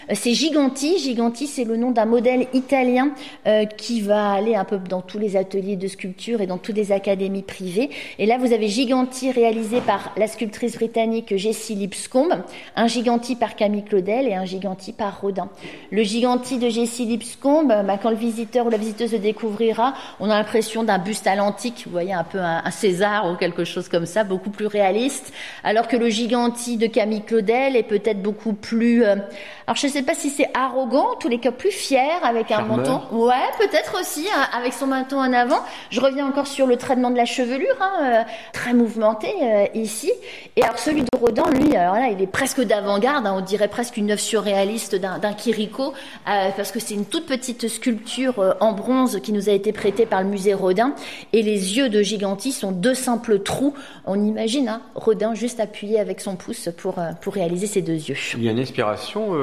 C'est Giganti. Giganti, c'est le nom d'un modèle italien qui va aller un peu dans tous les ateliers de sculpture et dans toutes les académies privées. Et là, vous avez Giganti réalisé par la sculptrice britannique Jessie Lipscomb, un Giganti par Camille Claudel et un Giganti par Rodin. Le Giganti de Jessie Lipscomb, quand le visiteur ou la visiteuse le découvrira, on a l'impression d'un buste à l'antique, vous voyez, un peu un César ou quelque chose comme ça, beaucoup plus réaliste, alors que le Giganti de Camille Claudel est peut-être beaucoup plus... alors je ne sais pas si c'est arrogant, en tous les cas plus fier, avec un menton. Ouais, peut-être aussi, avec son menton en avant. Je reviens encore sur le traitement de la chevelure, très mouvementé ici. Et alors celui de Rodin, lui, alors là, il est presque d'avant-garde, on dirait presque une œuvre surréaliste d'un Chirico, parce que c'est une toute petite sculpture en bronze qui nous a été prêtée par le musée Rodin. Et les yeux de Giganti sont deux simples trous. On imagine Rodin juste appuyé avec son pouce pour réaliser ces deux yeux. Il y a une inspiration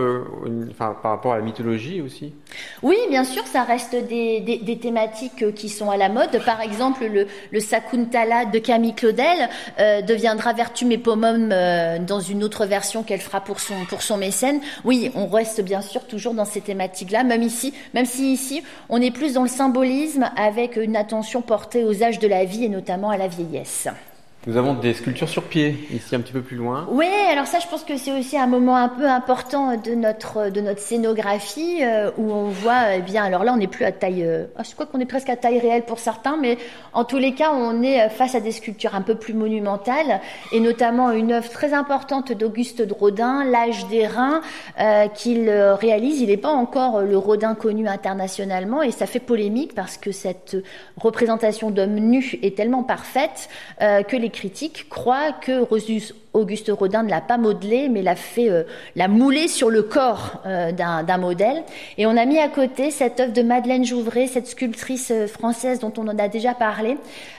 par rapport à la mythologie aussi? Oui, bien sûr, ça reste des thématiques qui sont à la mode. Par exemple, le Sakuntala de Camille Claudel deviendra Vertum et Pomum dans une autre version qu'elle fera pour son mécène. Oui, on reste bien sûr toujours dans ces thématiques-là, même si ici, on est plus dans le symbolisme avec une attention portée aux âges de la vie et notamment à la vieillesse. Nous avons des sculptures sur pied, ici un petit peu plus loin. Oui, alors ça, je pense que c'est aussi un moment un peu important de notre scénographie où on voit, alors là, on n'est plus à taille, je crois qu'on est presque à taille réelle pour certains, mais en tous les cas, on est face à des sculptures un peu plus monumentales et notamment une œuvre très importante d'Auguste de Rodin, L'Âge des reins, qu'il réalise. Il n'est pas encore le Rodin connu internationalement et ça fait polémique parce que cette représentation d'homme nu est tellement parfaite que les critiques croient que Auguste Rodin ne l'a pas modelé, mais l'a moulé sur le corps d'un modèle. Et on a mis à côté cette œuvre de Madeleine Jouvray, cette sculptrice française dont on en a déjà parlé,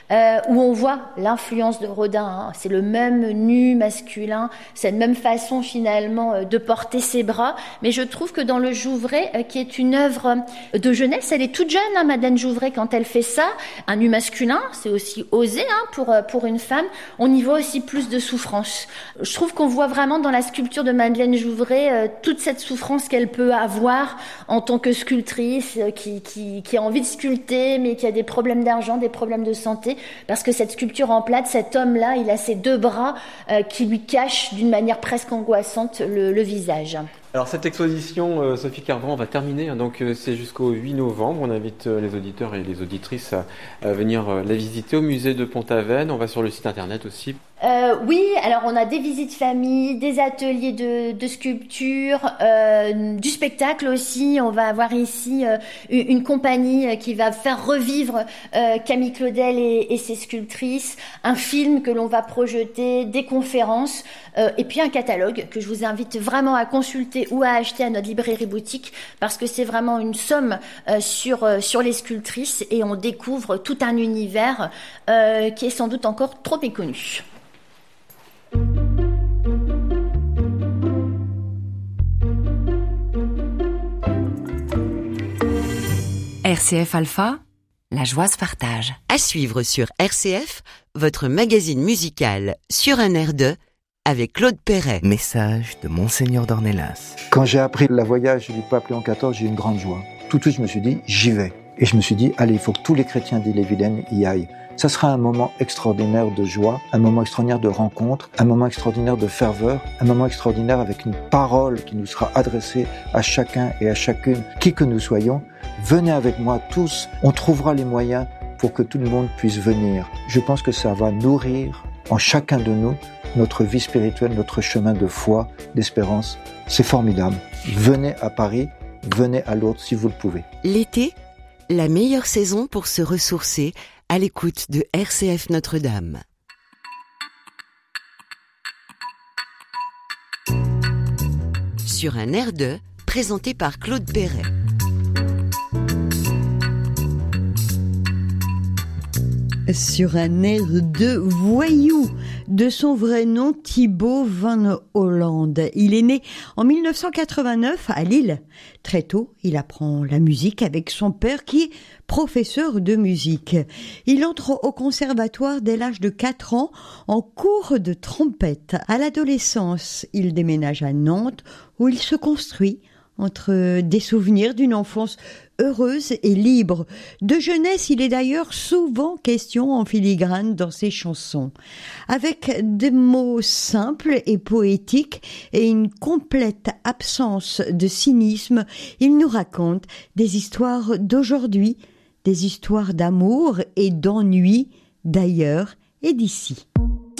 où on voit l'influence de Rodin. C'est le même nu masculin, cette même façon finalement de porter ses bras. Mais je trouve que dans le Jouvray, qui est une œuvre de jeunesse, elle est toute jeune, Madeleine Jouvray, quand elle fait ça. Un nu masculin, c'est aussi osé pour une femme. On y voit aussi plus de souffrance. Je trouve qu'on voit vraiment dans la sculpture de Madeleine Jouvray toute cette souffrance qu'elle peut avoir en tant que sculptrice qui a envie de sculpter mais qui a des problèmes d'argent, des problèmes de santé, parce que cette sculpture en plâtre, cet homme-là, il a ses deux bras qui lui cachent d'une manière presque angoissante le visage. Alors cette exposition, Sophie Carvran, va terminer, donc c'est jusqu'au 8 novembre. On invite les auditeurs et les auditrices à venir la visiter au musée de Pont-Aven. On va sur le site internet aussi. Oui, alors on a des visites famille, des ateliers de sculpture, du spectacle aussi. On va avoir ici une compagnie qui va faire revivre Camille Claudel et ses sculptrices, un film que l'on va projeter, des conférences et puis un catalogue que je vous invite vraiment à consulter ou à acheter à notre librairie boutique parce que c'est vraiment une somme sur les sculptrices et on découvre tout un univers qui est sans doute encore trop méconnu. RCF Alpha, la joie se partage. À suivre sur RCF, votre magazine musical Sur un air de, avec Claude Perret. Message de Monseigneur d'Ornelas. Quand j'ai appris le voyage du pape Léon XIV, j'ai eu une grande joie. Tout de suite, je me suis dit, j'y vais. Et je me suis dit, allez, il faut que tous les chrétiens d'Ille-et-Vilaine y aillent. Ça sera un moment extraordinaire de joie, un moment extraordinaire de rencontre, un moment extraordinaire de ferveur, un moment extraordinaire avec une parole qui nous sera adressée à chacun et à chacune, qui que nous soyons. Venez avec moi tous, on trouvera les moyens pour que tout le monde puisse venir. Je pense que ça va nourrir en chacun de nous notre vie spirituelle, notre chemin de foi, d'espérance. C'est formidable. Venez à Paris, venez à Lourdes si vous le pouvez. L'été, la meilleure saison pour se ressourcer à l'écoute de RCF Notre-Dame. Sur un air de, présenté par Claude Perret. Sur un air de voyou, de son vrai nom Thibaut Van Holland. Il est né en 1989 à Lille. Très tôt, il apprend la musique avec son père qui est professeur de musique. Il entre au conservatoire dès l'âge de 4 ans en cours de trompette. À l'adolescence, il déménage à Nantes où il se construit entre des souvenirs d'une enfance heureuse et libre. De jeunesse, il est d'ailleurs souvent question en filigrane dans ses chansons. Avec des mots simples et poétiques et une complète absence de cynisme, il nous raconte des histoires d'aujourd'hui, des histoires d'amour et d'ennui, d'ailleurs et d'ici.